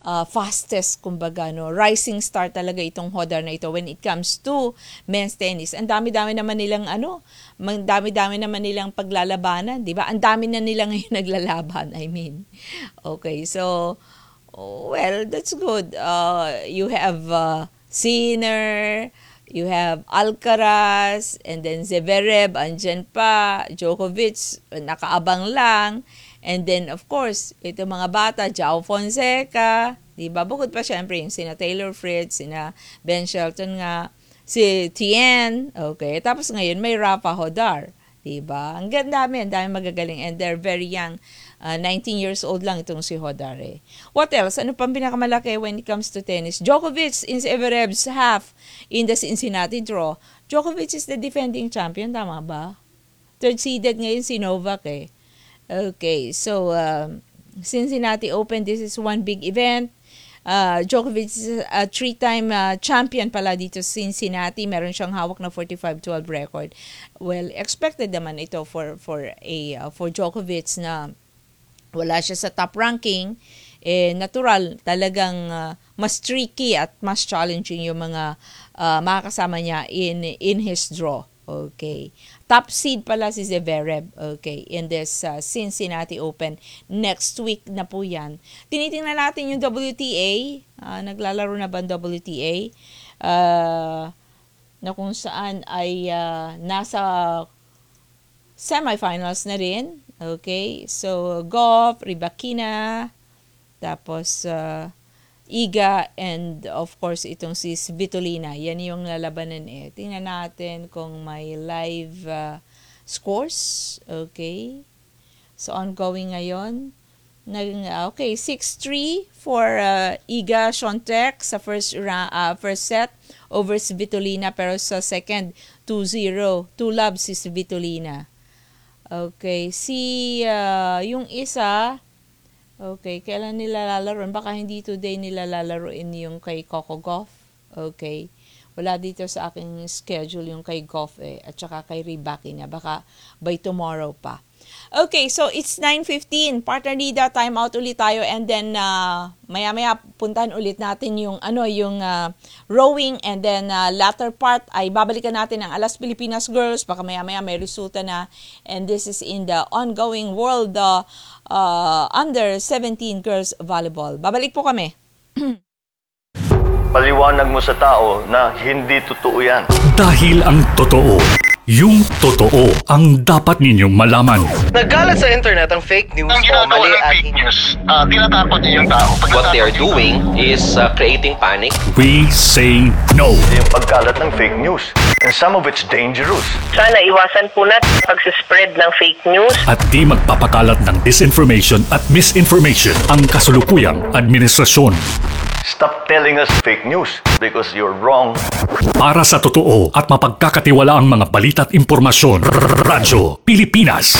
fastest, kumbaga, no, rising star talaga itong Hodar na ito when it comes to men's tennis. Ang dami-dami naman nilang dami-dami naman nilang paglalabanan, 'di ba? Ang dami na nilang ngayon naglalaban, I mean. Okay, so well, that's good. You have Sinner, you have Alcaraz, and then Zverev, andyan pa, Djokovic, nakaabang lang. And then, of course, ito mga bata, Joao Fonseca, diba? Bukod pa syempre yung sina Taylor Fritz, sina Ben Shelton nga, si Tien, okay. Tapos ngayon, may Rafa Hodar, diba? Ang dami magagaling, and they're very young. 19 years old lang itong si Hodar eh. What else? Ano pang pinakamalaki when it comes to tennis? Djokovic in Zverev's half in the Cincinnati draw. Djokovic is the defending champion, tama ba? Third seeded ngayon si Novak eh. Okay, so Cincinnati Open, this is one big event. Djokovic is a 3-time champion pala dito sa Cincinnati. Meron siyang hawak na 45-12 record. Well, expected naman ito for Djokovic na wala siya sa top ranking. Natural, talagang mas tricky at mas challenging yung mga makakasama niya in his draw. Okay. Top seed pala si Zverev, okay, in this Cincinnati Open. Next week na po yan. Tinitingnan natin yung WTA. Naglalaro na ba ang WTA? Na kung saan ay nasa semifinals na rin. Okay, so Goff, Rybakina, tapos Iga, and of course itong si Svitolina. Yan yung lalabanan eh. Tingnan natin kung may live scores. Okay. So ongoing ngayon. Okay, 6-3 for Iga Swiatek sa first set over Svitolina, pero sa second 2-0. 2-love si Svitolina. Okay, yung isa, okay, kailan nila lalaroin? Baka hindi today nila lalaroin yung kay Coco Gauff. Okay. Wala dito sa aking schedule yung kay Gauff eh. At saka kay Rybakina. Baka by tomorrow pa. Okay, so it's 9:15. Partner Nida, time out ulit tayo. And then, maya-maya puntahan ulit natin yung rowing. And then, latter part ay babalikan natin ang Alas Pilipinas Girls. Baka maya-maya may resulta na. And this is in the ongoing World Under-17 Girls Volleyball. Babalik po kami. Paliwanag mo sa tao na hindi totoo yan. Dahil ang totoo, yung totoo ang dapat ninyong malaman. Nagkalat sa internet ang fake news ang o mali at fake news. Tinatakot niyo yung tao. What they are doing is creating panic. We say no. Yung pagkalat ng fake news. And some of it's dangerous. Sana iwasan po natin pag-spread ng fake news. At di magpapakalat ng disinformation at misinformation ang kasulukuyang administrasyon. Stop telling us fake news because you're wrong. Para sa totoo at mapagkakatiwalaang mga balita at impormasyon, Radyo Pilipinas.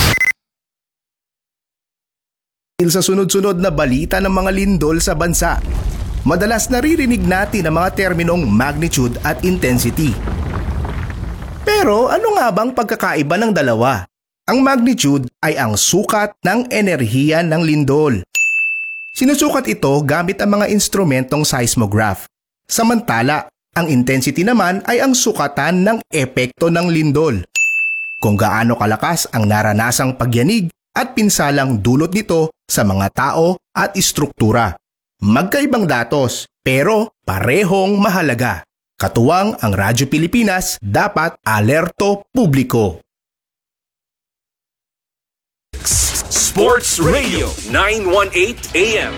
Sa sunod-sunod na balita ng mga lindol sa bansa, madalas naririnig natin ang mga terminong magnitude at intensity. Pero ano nga bang pagkakaiba ng dalawa? Ang magnitude ay ang sukat ng enerhiya ng lindol. Sinusukat ito gamit ang mga instrumentong seismograph. Samantala, ang intensity naman ay ang sukatan ng epekto ng lindol. Kung gaano kalakas ang naranasang pagyanig at pinsalang dulot nito sa mga tao at istruktura. Magkaibang datos, pero parehong mahalaga. Katuwang ang Radyo Pilipinas, dapat alerto publiko. Sports Radio 918 AM.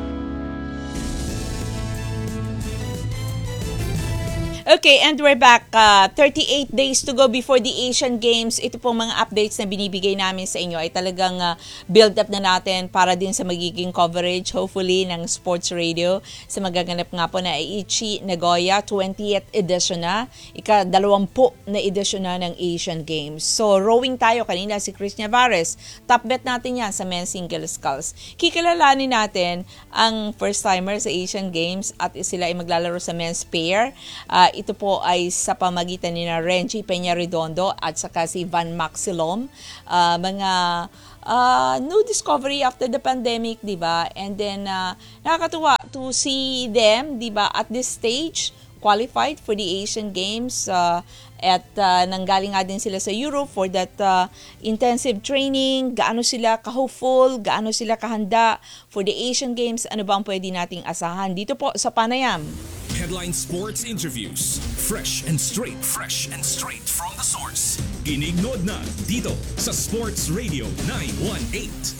Okay, and we're back. 38 days to go before the Asian Games. Ito pong mga updates na binibigay namin sa inyo ay talagang build up na natin para din sa magiging coverage, hopefully, ng Sports Radio sa magaganap nga po na Aichi Nagoya 20th edition na. Ika-20 na edition na ng Asian Games. So, rowing tayo. Kanina si Chris Navarez. Top bet natin yan sa men's single sculls. Kikilalanin natin ang first-timer sa Asian Games at sila ay maglalaro sa men's pair. Ito po ay sa pamagitan ni na Renji Peña-Redondo at saka si Van Maxilom. Mga new discovery after the pandemic, di ba? And then, nakakatuwa, to see them, di ba, at this stage, qualified for the Asian Games at nanggaling nga din sila sa Europe for that intensive training. Gaano sila ka-hopeful, gaano sila kahanda for the Asian Games, ano ba ang pwede nating asahan dito po sa Panayam? Headline Sports Interviews. Fresh and straight from the source. Ginignood na dito sa Sports Radio 918.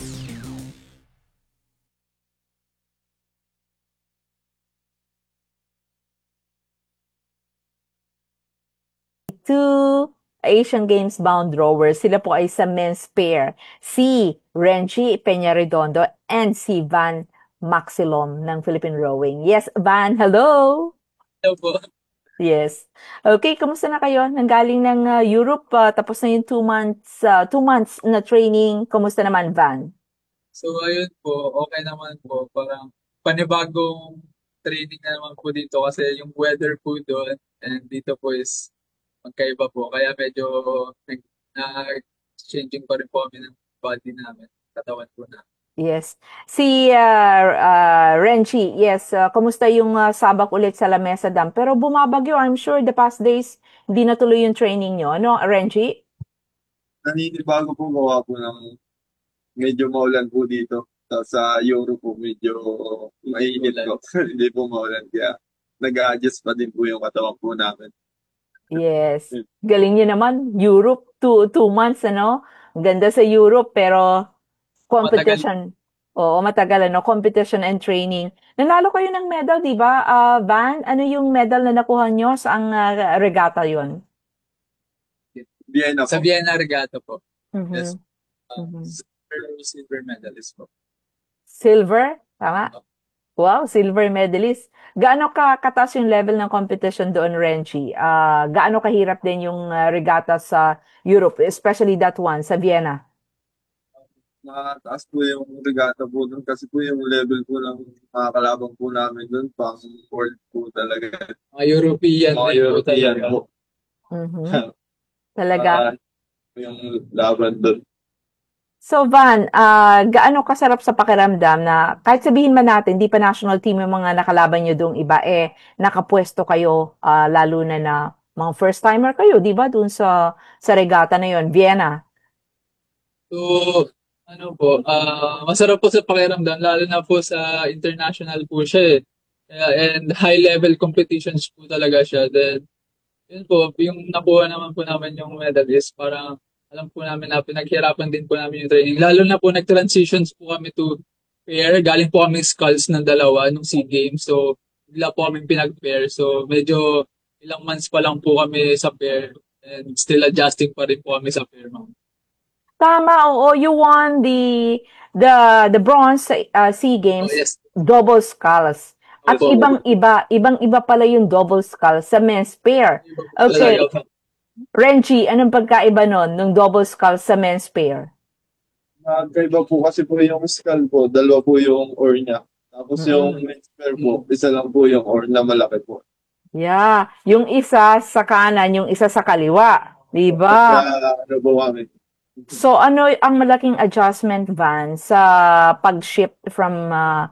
Two Asian Games bound rowers. Sila po ay sa men's pair. Si Renji Peñaredondo and si Van Maxilom ng Philippine Rowing. Yes, Van, hello! Hello po. Yes. Okay, kamusta na kayo? Nanggaling ng Europe, tapos na yung 2 months na training. Kamusta naman, Van? So, ayun po, okay naman po. Parang panibagong training na naman po dito kasi yung weather po doon and dito po is magkaiba po. Kaya medyo changing pa rin po kami ng body namin, katawan po na. Yes. Si Renchi, yes, kumusta yung sabak ulit sa Lamesa Dam? Pero bumabagyo, I'm sure the past days, hindi natuloy yung training nyo. Ano, Renchi? Naninibago po gawa po ng medyo maulan po dito. Sa Europe po medyo mainit po. Hindi po maulan. Kaya nag-a-adjust pa din po yung katawan po namin. Yes. Galing nyo naman. Europe, 2 months, ano? Ganda sa Europe, pero competition. Oo, matagal, ano? Competition and training. Nanalo kayo ng medal, di ba? Van, ano yung medal na nakuha nyo sa ang regata yon? Vienna po. Sa Vienna Regatta po. Mhm. Yes. Mhm. Silver medalist po. Silver? Tama? Wow, silver medalist. Gaano kataas yung level ng competition doon, Renchi? Gaano kahirap din yung regata sa Europe, especially that one, sa Vienna? Mataas po yung regata po doon kasi po yung level po ng mga kalabang po namin doon, pang world po talaga. Mga European Mga din po European talaga. po. Mhm. Talaga? Yung laban doon. So Van, gaano kasarap sa pakiramdam na kahit sabihin man natin, di pa national team yung mga nakalaban nyo doong iba, nakapwesto kayo, lalo na mga first-timer kayo, di ba, doon sa regata na yon, Vienna? So, ano po, masarap po sa pakiramdam, lalo na po sa international po siya eh. And high-level competitions po talaga siya. Then, yun po, yung nakuha naman po namin yung medal is parang alam po namin na pinaghirapan din po namin yung training. Lalo na po nag-transitions po kami to pair. Galing po kami sculls ng dalawa nung SEA Games. So, bigla po kami pinag-pair. So, medyo ilang months pa lang po kami sa pair. And still adjusting pa rin po kami sa pair, ma'am. Tama, oo, you won the bronze SEA Games, Oh, yes. double sculls. At Opo. ibang-iba pala yung double sculls sa men's pair. Okay. Talaga po. Renchi, anong pagkaiba nun, nung double sculls sa men's pair? Magkaiba po kasi po yung skull po, dalawa po yung oar niya. Tapos yung men's pair po, isa lang po yung oar na malaki po. Yeah, yung isa sa kanan, yung isa sa kaliwa. Di ba? Kaya ano po kami. So ano ang malaking adjustment, Van, sa pag-shift from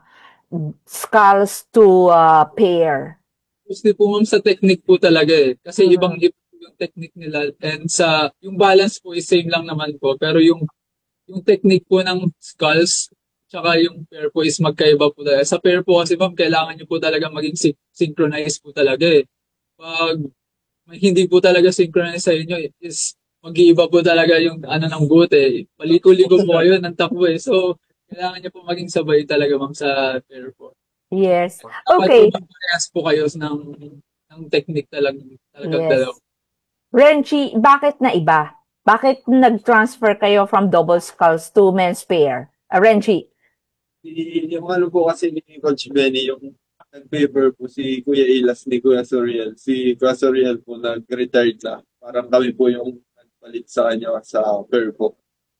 sculls to pair? Gusto po ma'am sa technique po talaga eh. Kasi ibang-iba yung technique nila. And sa, yung balance po is same lang naman po. Pero yung technique po ng sculls, tsaka yung pair po is magkaiba po talaga. Sa pair po kasi ma'am, kailangan nyo po talaga maging synchronized po talaga eh. Pag hindi po talaga synchronized sa inyo, is mag-iiba po talaga yung ano ng boot eh. Paliko-liko po kayo ng takbo eh. So, kailangan nyo po maging sabay talaga ma'am sa pair po. Yes. Okay. Parehas po kayo ng technique talagang Yes. dalawa. Renchi, bakit na iba? Bakit nag-transfer kayo from double sculls to men's pair? Renchi. Yung ano po kasi ni Coach Benny, yung nag-paper po si Kuya Ilas ni Kuya Soriel. Si Kuya Soriel po nag-retired na. Parang kami po yung nagpalit sa kanya sa pair po.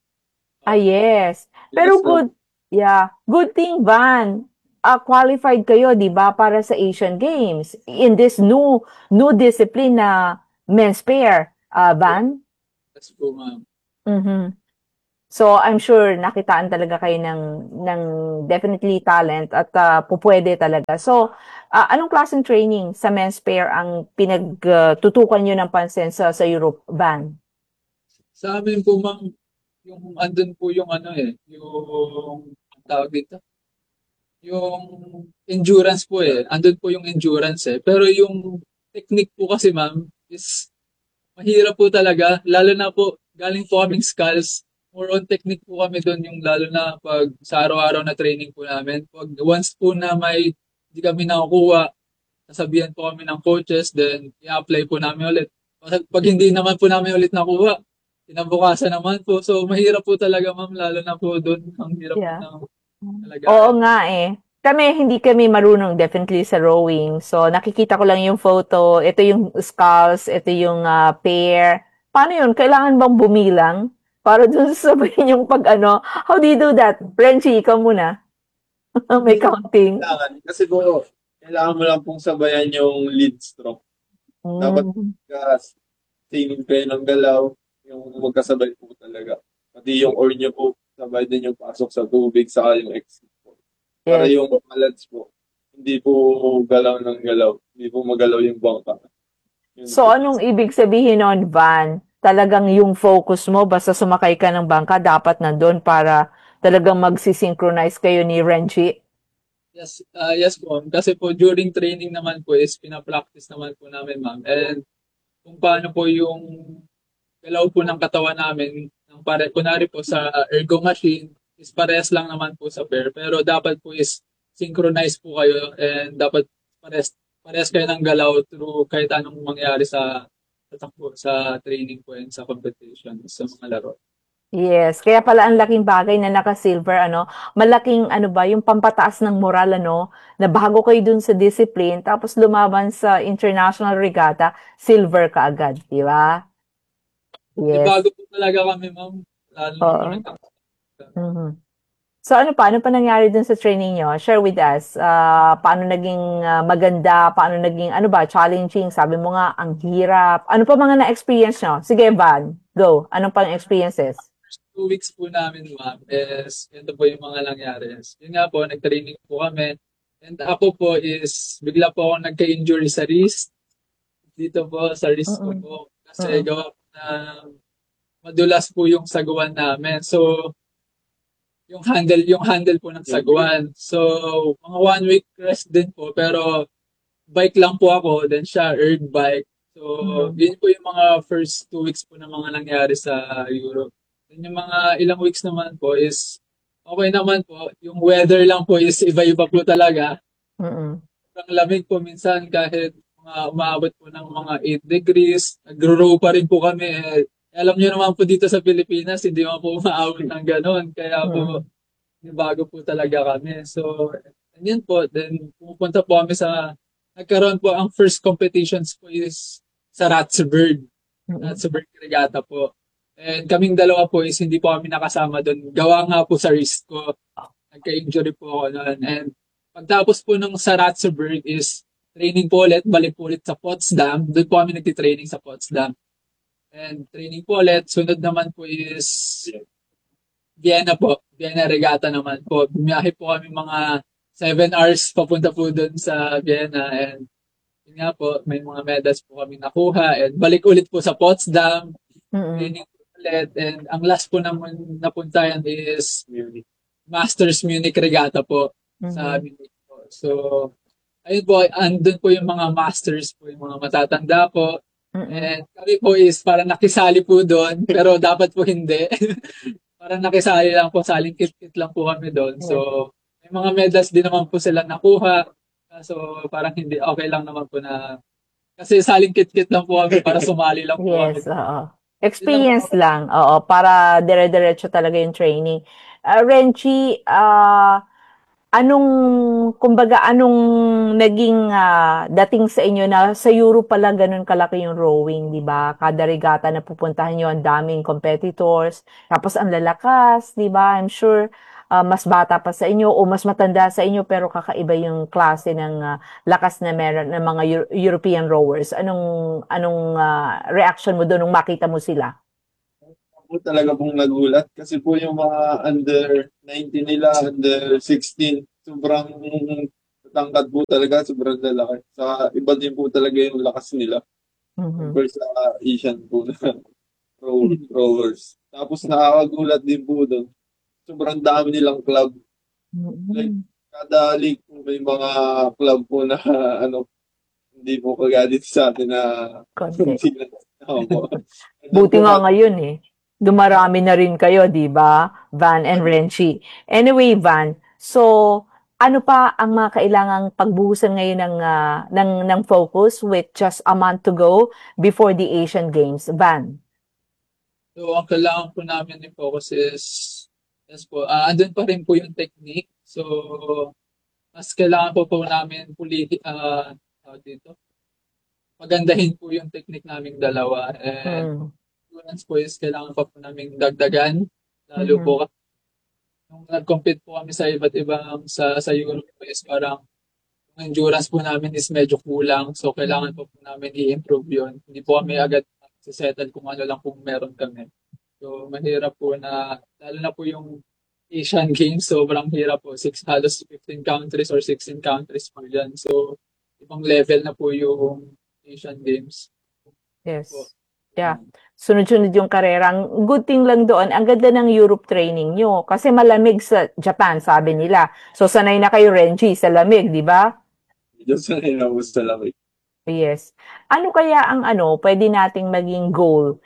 Yes. Pero Yes, good, good thing, Van. Qualified kayo, di ba, para sa Asian Games in this new discipline na men's pair, Van? Yes po ma'am. Mhm. So, I'm sure nakitaan talaga kayo ng definitely talent at pupwede talaga. So, anong klaseng training sa men's pair ang pinagtutukan nyo ng pansin sa Europe ban? Sa amin po, ma'am, yung andun po yung yung ang tawag dito, yung endurance po andun po yung endurance pero yung technique po kasi, ma'am, is mahirap po talaga, lalo na po, galing po kaming skulls, more on technique po kami doon, yung lalo na pag sa araw-araw na training po namin. Pag once po na may hindi kami nakukuha, sasabihan po kami ng coaches, then i-apply po namin ulit. Pag hindi naman po namin ulit nakuha, kinabukasan naman po. So, mahirap po talaga, ma'am, lalo na po doon. Ang hirap Yeah. po talaga. Oo nga eh. Hindi kami marunong definitely sa rowing. So, nakikita ko lang yung photo. Ito yung sculls, ito yung pair. Paano yun? Kailangan bang bumilang? Para dun sasabihin yung how do you do that? Frenchie, ikaw muna. May counting. Kasi po, kailangan mo lang pong sabayan yung lead stroke. Dapat same kayo ng galaw, yung magkasabay po talaga. Pati yung oar nyo po, sabay din yung pasok sa tubig, saka yung exit po. Para yung balance po, hindi po galaw ng galaw. Hindi po magalaw yung bangka. So, anong ibig sabihin nun, Van? Talagang yung focus mo, basta sumakay ka ng bangka, dapat nandun para talagang magsisynchronize kayo ni Renji? Yes po. Kasi po during training naman po is pinapractice naman po namin, ma'am. And kung paano po yung galaw po ng katawan namin, kunwari po sa ergo machine, is parehas lang naman po sa pair. Pero dapat po is synchronize po kayo and dapat parehas kayo ng galaw through kahit anong mangyari sa training po and sa competition, sa mga laro. Yes, kaya pala ang laking bagay na naka-silver, malaking yung pampataas ng moral, na bago kayo dun sa discipline, tapos lumaban sa international regatta, silver ka agad, di ba? Yes. Bago po talaga kami, ma'am. So ano pa nangyari dun sa training nyo? Share with us. Paano naging maganda? Paano naging, challenging? Sabi mo nga, ang hirap. Ano pa mga na-experience nyo? Sige, Van, go. Anong pang experiences? First 2 weeks po namin, ma'am, is ito po yung mga nangyari. Yun nga po, nag-training po kami. And ako po is, bigla po ako nagka-injury sa wrist. Dito po, sa wrist ko po. Kasi gawa po na madulas po yung saguan namin. So, yung handle po ng saguan. So, mga 1 week rest din po, pero bike lang po ako, then siya erg bike. So, yun po yung mga first 2 weeks po na mga nangyari sa Europe. Then yung mga ilang weeks naman po is okay naman po. Yung weather lang po is iba-iba po talaga. Ang lamig po minsan kahit umaabot po ng mga 8 degrees. Nagro-row pa rin po kami. Alam niyo naman po dito sa Pilipinas, hindi naman po umaabot ng gano'n. Kaya po, bago po talaga kami. So, yun po. Then, pumupunta po kami nagkaroon po ang first competitions po is sa Ratzeburg. Ratzeburg Regatta po. And kaming dalawa po is hindi po kami nakasama doon. Gawa nga po sa wrist ko. Nagka-injury po ako noon. And pagtapos po ng sa Ratzeburg is training po ulit, balik po ulit sa Potsdam. Doon po kami nagtitraining sa Potsdam. And training po ulit. Sunod naman po is Vienna po. Vienna Regatta naman po. Bumiyahe po kami mga 7 hours papunta po doon sa Vienna. And yun nga po, may mga medals po kami nakuha. And balik ulit po sa Potsdam. Training po ulit. And ang last po naman napuntayan is Masters Munich Regatta po sa Munich po. So, ayun po, andun po yung mga masters po, yung mga matatanda po. And kami po is parang nakisali po doon, pero dapat po hindi. Parang nakisali lang po, saling kit-kit lang po kami doon. So, may mga medals din naman po sila nakuha. So, parang hindi, okay lang naman po na, kasi saling kit-kit lang po kami para sumali lang po kami. Yes, oo. Experience lang, oo, para dire-diretso talaga yung training. Renchi, anong naging dating sa inyo na sa Europe pala ganun kalaki yung rowing, di ba? Kada regatta na pupuntahan nyo, ang daming competitors, tapos ang lalakas, di ba? I'm sure mas bata pa sa inyo o mas matanda sa inyo pero kakaiba yung klase ng lakas na meron ng mga European rowers. Anong reaction mo doon nung makita mo sila? Ako talaga pong nagulat kasi po yung mga under 19 nila, under 16, sobrang tatangkad po talaga, sobrang lalaki. Sa iba din po talaga yung lakas nila Mhm. compare sa Asian po na rowers. Tapos nakakagulat din po doon. Sobrang dami nilang club. Like, Mhm. kada league po may mga club po na ano, hindi po kagaya dito sa atin na Konti. hindi na. Opo. Buti nga ngayon eh. Dumarami na rin kayo, di ba? Van and Renchi. Anyway, Van, so ano pa ang mga kailangang pagbuhusan ngayon ng focus with just a month to go before the Asian Games? Van? So, ang kailangan po namin i-focus is, yes po, andun pa rin po yung technique. So, mas kailangan po namin dito, pagandahin po yung technique naming dalawa. And endurance po is kailangan pa po namin dagdagan. Lalo po nung nag-compete po kami sa iba't ibang sa Europe po is parang yung endurance po namin is medyo kulang. So, kailangan po namin i-improve yun. Hindi po kami agad settle kung ano lang kung meron kami. So, mahirap po na, lalo na po yung Asian Games, sobrang hirap po. Halos 15 countries or 16 countries po dyan. So, ibang level na po yung Asian Games. Yes. Yeah. Sunod-sunod yung karera. Ang good thing lang doon, ang ganda ng Europe training nyo. Kasi malamig sa Japan, sabi nila. So, sanay na kayo, Renji, sa lamig, di ba? Medyo sanay na po sa lamig. Yes. Ano kaya ang pwede nating maging goal,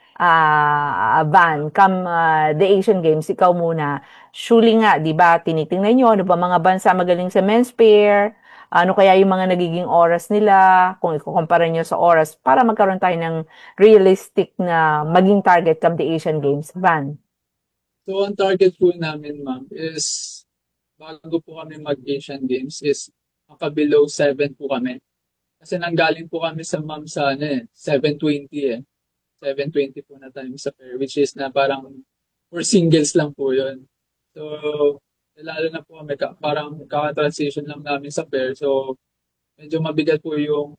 Van, come the Asian Games, ikaw muna. Surely nga, di ba, tinitingnan nyo, ano ba mga bansa magaling sa men's pair? Ano kaya yung mga nagiging oras nila, kung ikukumpara nyo sa oras, para magkaroon tayo ng realistic na maging target come the Asian Games, Van? So, ang target po namin, ma'am, is bago po kami mag-Asian Games is maka-below 7 po kami. Kasi nanggaling po kami sa ma'am sa 720 eh. 720 po na time sa pair, which is na parang for singles lang po yun. So, lalo na po kami, parang kaka-transition lang namin sa pair. So, medyo mabigat po yung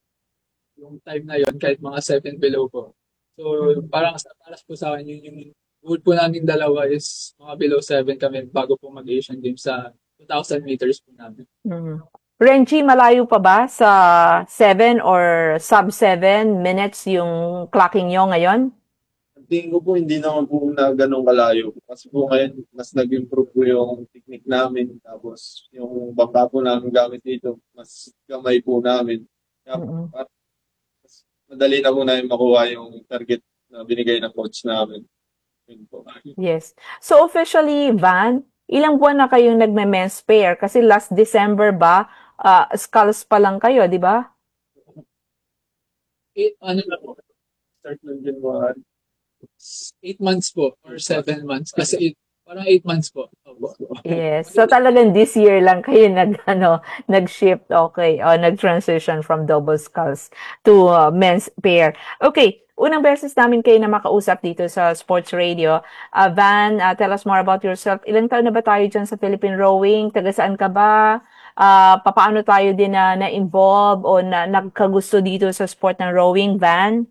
time na yon kahit mga 7 below po. So, parang para po sa akin, yung goal po namin dalawa is mga below 7 kami bago po mag-Asian Games sa 2,000 meters po namin. Renchi, malayo pa ba sa 7 or sub 7 minutes yung clocking nyo ngayon? Tingin ko po hindi naman po na ganun kalayo. Kasi po ngayon, mas nag-improve po yung technique namin. Tapos yung bangka po namin gamit dito, mas gamay po namin. Kaya mas madali na po namin makuha yung target na binigay ng coach namin. Yun po. Yes. So officially, Van, ilang buwan na kayong nagme-men's pair? Kasi last December ba, sculls pa lang kayo, di ba? Ano na po? Start ng January. 8 months po or 7 months. Kasi parang 8 months po. Yes. So talagang this year lang kayo nag-shift, okay, o nag-transition from double sculls to men's pair. Okay, unang beses namin kayo na makausap dito sa Sports Radio. Van, tell us more about yourself. Ilang taon na ba tayo dyan sa Philippine Rowing? Taga saan ka ba? Paano tayo din na-involve o nagkagusto dito sa sport ng rowing, Van?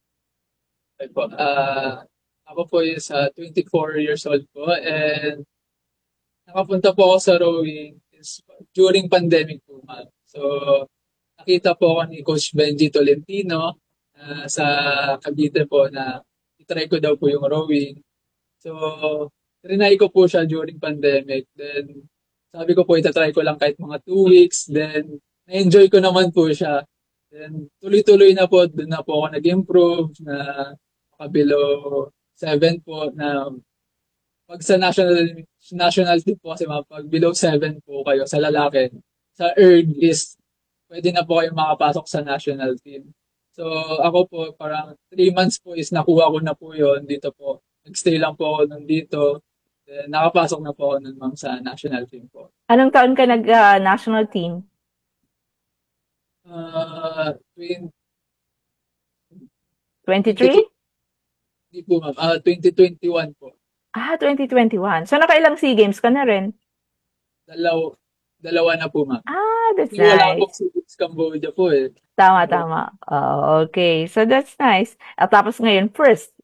Ako po is 24 years old po and nakapunta po ako sa rowing during pandemic po, ma'am. So, nakita po ako ni Coach Benji Tolentino sa Cavite po na itry ko daw po yung rowing. So, trinay ko po siya during pandemic. Then, sabi ko po itatry ko lang kahit mga 2 weeks. Then, na-enjoy ko naman po siya. Then, tuloy-tuloy na po, doon na po ako nag-improve na below 7 po na pag sa national team po kasi pag below 7 po kayo sa lalaki, sa ERG is pwede na po kayo makapasok sa national team. So ako po parang 3 months po is nakuha ko na po yon dito po. Nagstay lang po ako dito. Then nakapasok na po ako nun sa national team po. Anong taon ka nag-national team? 23? Hindi po ma'am, 2021 po. 2021. So nakailang SEA Games ka na rin? Dalawa na po ma'am. That's nice. Wala po sa Cambodia po eh. Tama. Okay. So that's nice. At tapos ngayon, first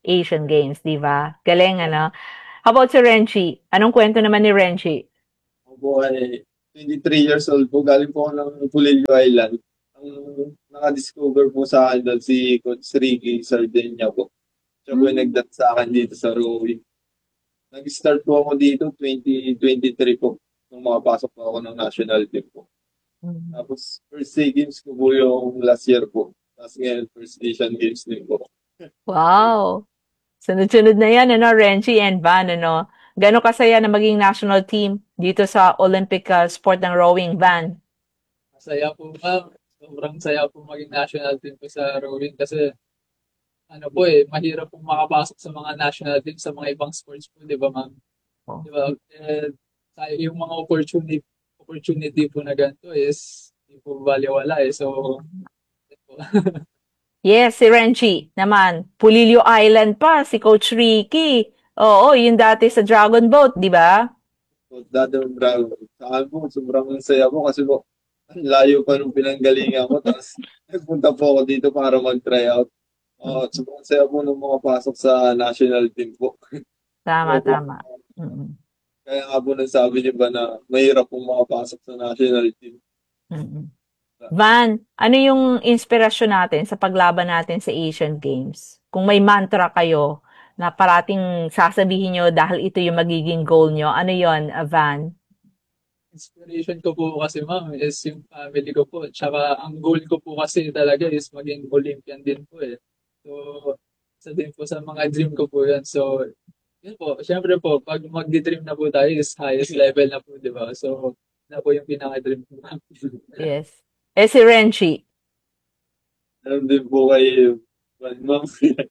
Asian Games, di ba? Galing, ano? How about si Renchi? Anong kwento naman ni Renchi? Ako po ay 23 years old po. Galing po ako ng Pulilio Island. Ang naka-discover po sa akin doon si Coach Ricky Sardinia po. Siya po yung nagdat sa akin dito sa rowing. Nag-start po ako dito 2023 po. Nung makapasok po ako ng national team po. Tapos first SEA Games ko po yung last year po. Tapos ngayon first Asian Games din po. Wow! Sunod-sunod na yan, ano, Renchi and Van, ano? Gano'ng kasaya na maging national team dito sa Olympic sport ng rowing, Van? Masaya po, ma'am. Sobrang saya po maging national team po sa rowing kasi ano po mahirap po makapasok sa mga national team sa mga ibang sports po, di ba, ma'am? Di ba? Yung mga opportunity po na ganito is hindi po baliwala So, yun po. Yes, si Renchi naman. Pulilio Island pa, si Coach Ricky. Oo, yun dati sa Dragon Boat, di ba? So, dati yung Dragon. Sa akin po, sobrang saya po kasi po, ang layo pa nung pinanggalingan ko. Tapos, nagpunta po ako dito para mag-try out. Sobrang saya po nung makapasok sa national team po. Tama, Opo. tama. Kaya nga po nasabi niyo ba na mahirap pong makapasok sa national team. Van, ano yung inspirasyon natin sa paglaban natin sa Asian Games? Kung may mantra kayo na parating sasabihin nyo dahil ito yung magiging goal nyo, ano yon, Van? Inspiration ko po kasi, ma'am, is yung family ko po. Tsaka ang goal ko po kasi talaga is maging Olympian din po So, isa din po sa mga dream ko po yan. So, yun po. Siyempre po, pag mag-dream na po tayo is highest level na po, di ba? So, na po yung pinaka-dream ko. Yes. Si Renchi? Alam din po kayo, ma'am.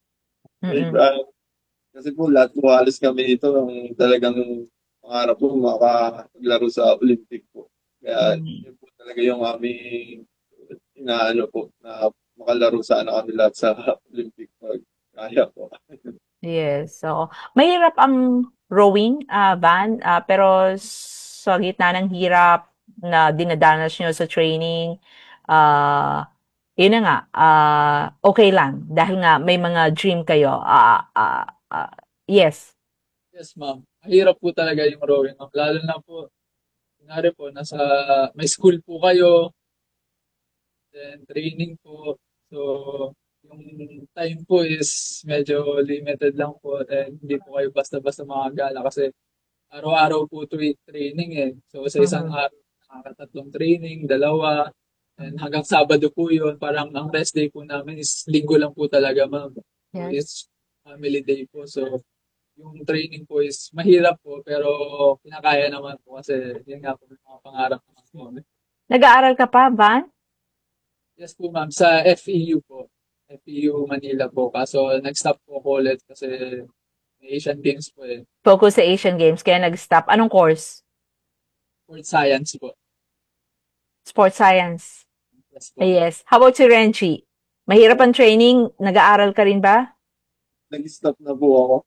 Kasi po lahat po halos kami dito ang talagang pangarap po makapaglaro sa Olympic po. Kaya yun po talaga yung aming inaano po na makalaro sana kami lahat sa Olympic pag kaya po. Yes. So, mahirap ang rowing, Van, pero sa gitna ng hirap na dinadanas nyo sa training, yun na nga, okay lang. Dahil nga may mga dream kayo. Yes. Yes, ma'am. Mahirap po talaga yung rowing, ma'am. Lalo na po, kunwari po, may school po kayo, then training po. So, yung time po is medyo limited lang po and hindi po kayo basta-basta makagala kasi araw-araw po training So, sa isang araw, nakakatatlong training, 2, and hanggang Sabado po yun. Parang ang rest day po namin is linggo lang po talaga, ma'am. Yes. It's family day po. So, yung training po is mahirap po pero kinakaya naman po kasi yun nga po yung mga pangarap naman po. Nag-aaral ka pa, Van? Yes po, ma'am. Sa FEU po. FEU Manila po. Kaso nag-stop po ako ulit kasi may Asian Games po Focus sa Asian Games, kaya nag-stop. Anong course? Sport Science po. Sports Science. Yes po. Yes. How about si Renchi? Mahirap ang training, nag-aaral ka rin ba? Nag-stop na po ako.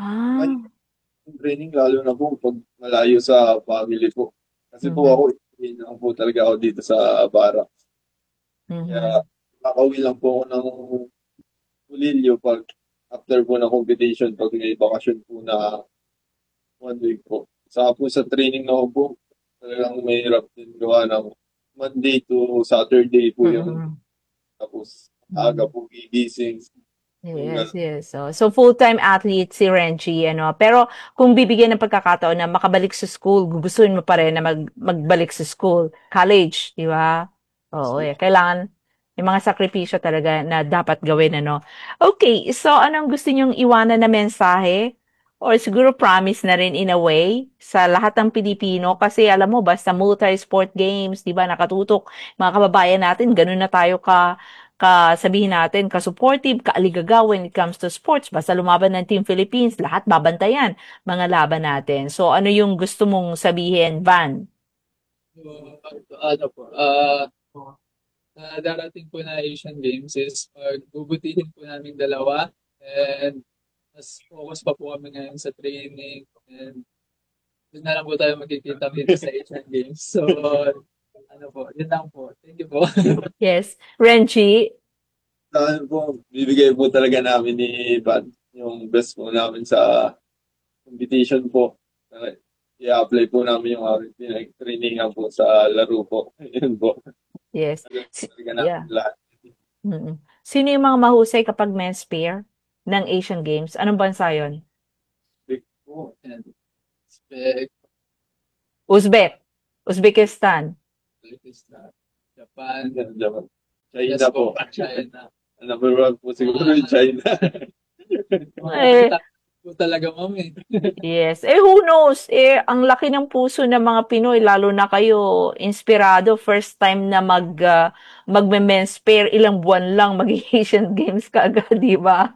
Yung training lalo na po pag malayo sa family po. Kasi po ako, hindi na po talaga ako dito sa Bara. Kaya nakauwi lang po ako ng Pulilio pag after po ng competition, pag may bakasyon po na 1 week po. Saka po sa training na po, talagang mahirap din gawa ng Monday to Saturday po yung tapos aga po gigising. Yes. So full-time athlete si Renchi, ano. Pero kung bibigyan ng pagkakataon na makabalik sa school, gugustuhin mo pa rin na magbalik sa school, college, di ba? Oo, kailangan yung mga sakripisyo talaga na dapat gawin, ano. Okay, so anong gusto niyong iwanan na mensahe? Or siguro promise na rin in a way sa lahat ng Pilipino kasi alam mo, basta multi-sport games, di ba, nakatutok mga kababayan natin, ganun na tayo sabihin natin, ka-supportive, ka-aligaga when it comes to sports. Basta lumaban ng Team Philippines, lahat babantayan mga laban natin. So, ano yung gusto mong sabihin, Van? Darating po na Asian Games is bubutihin po namin 2 and mas focus pa po kami ngayon sa training and doon na lang po tayo magkikita dito sa Asian Games. So, yun lang po. Thank you po. Yes. Renchi? Saan po, bibigay po talaga namin ni Van yung best po namin sa competition po. I-apply po namin yung pinag-trainingan po sa laro po. Yun po. Yes. Yeah. Lahat. Sino yung mga mahusay kapag men's pair ng Asian Games? Anong bansa yun? Big po. Uzbekistan. Japan. China po. Number 1 po siguro yung China. Talaga, ma'am eh. Yes. Who knows? Ang laki ng puso ng mga Pinoy, lalo na kayo, inspirado, first time na magme-men's pair, ilang buwan lang mag-Asian Games kaagad, di ba?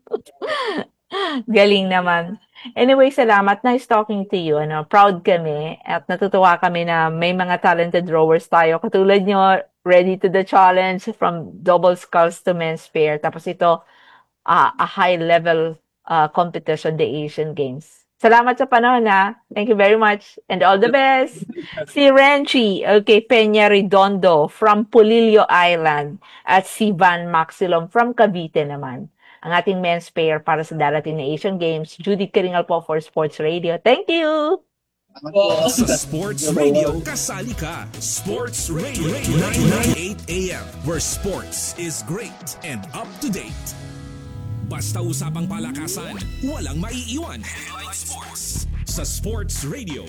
Galing naman. Anyway, salamat. Nice talking to you. Proud kami at natutuwa kami na may mga talented rowers tayo. Katulad nyo, ready to the challenge from double sculls to men's pair. Tapos ito, a high-level competition, the Asian Games. Salamat sa panahon, ha? Thank you very much and all the best. Si Renchi, Peña Redondo from Pulilio Island at si Van Maxilom from Cavite naman. Ang ating men's pair para sa darating na Asian Games. Judith Karingal po for Sports Radio. Thank you! Sa Sports Radio, kasali ka. Sports Radio, 998 AM, where sports is great and up to date. Basta usapang palakasan, walang maiiwan. Headline Sports sa Sports Radio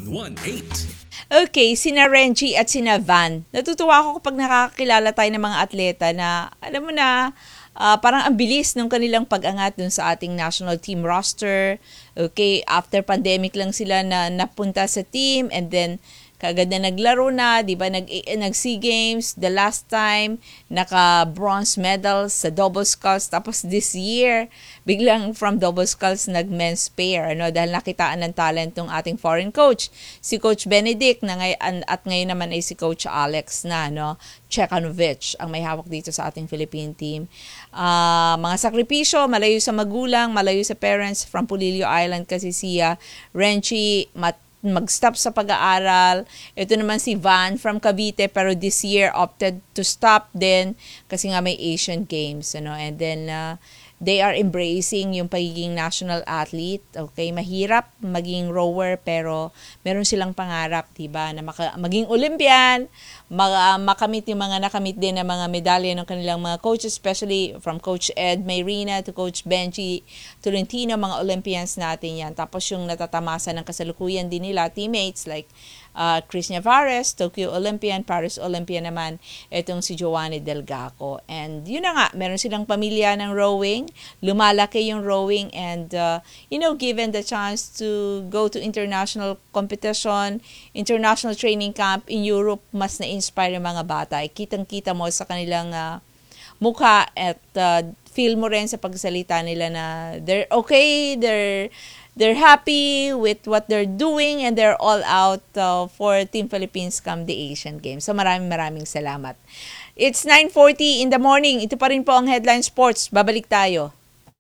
918. Okay, sina Renchi at sina Van. Natutuwa ako kapag nakakakilala tayo ng mga atleta na, alam mo na, parang ang bilis ng kanilang pag-angat dun sa ating national team roster. Okay, after pandemic lang sila na napunta sa team and then kaagad na naglaro na, di ba? Nag-SEA Games, the last time, naka-bronze medals sa double sculls. Tapos this year, biglang from double sculls, nag-men's pair. Dahil nakitaan ng talent ng ating foreign coach, si Coach Benedict, at ngayon naman ay si Coach Alex na, Chekanovic, ang may hawak dito sa ating Philippine team. Mga sakripisyo, malayo sa magulang, malayo sa parents, from Pulilio Island kasi siya, Renchi, mag-stop sa pag-aaral. Ito naman si Van from Cavite, pero this year opted to stop din kasi nga may Asian Games, and then they are embracing yung pagiging national athlete. Okay, mahirap maging rower pero meron silang pangarap, diba, na maging Olympian, makamit yung mga nakamit din ng mga medalya ng kanilang mga coaches, especially from Coach Ed Mayrina to Coach Benji Tolentino, mga Olympians natin yan. Tapos yung natatamasa ng kasalukuyan din nila, teammates like Chris Navarez, Tokyo Olympian, Paris Olympian naman, itong si Joanny Delgaco. And yun na nga, meron silang pamilya ng rowing, lumalaki yung rowing, and given the chance to go to international competition, international training camp in Europe, mas na-inspire yung mga bata. Kitang-kita mo sa kanilang mukha at feel mo rin sa pagsalita nila na they're okay, they're happy with what they're doing, and they're all out for Team Philippines come the Asian Games. So maraming salamat. It's 9:40 in the morning. Ito pa rin po ang Headline Sports. Babalik tayo.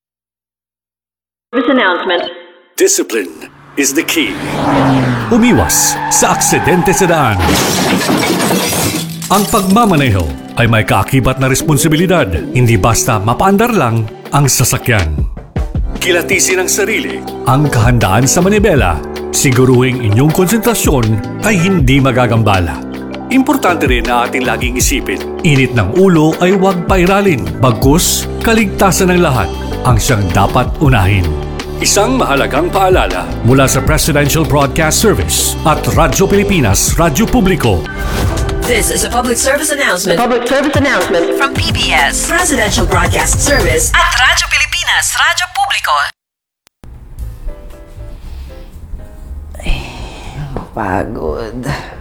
This announcement. Discipline is the key. Umiwas sa aksidente sa daan. Ang pagmamaneho ay may kaakibat na responsibilidad. Hindi basta mapaandar lang ang sasakyan. Kilatisin ang sarili, ang kahandaan sa manibela, siguruhing inyong konsentrasyon ay hindi magagambala. Importante rin na ating laging isipin, init ng ulo ay huwag pairalin, bagkus kaligtasan ng lahat ang siyang dapat unahin. Isang mahalagang paalala mula sa Presidential Broadcast Service at Radyo Pilipinas, Radyo Publiko. This is a public service announcement. Public service announcement From PBS, Presidential Broadcast Service at Radyo Pilipinas, Radyo Publiko. Pagod.